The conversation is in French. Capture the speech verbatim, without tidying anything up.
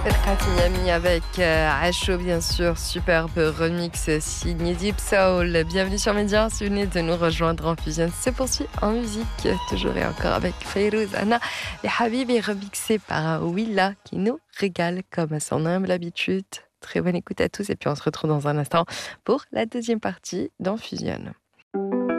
Ferhat Miami avec euh, Acho, bien sûr, superbe remix signé Deep Soul. Bienvenue sur Média, si vous venez de nous rejoindre en fusion, se poursuit en musique, toujours et encore avec Fayrouz, Anna et Habib, et remixé par Willa qui nous régale comme à son humble habitude. Très bonne écoute à tous et puis on se retrouve dans un instant pour la deuxième partie dans Fusion.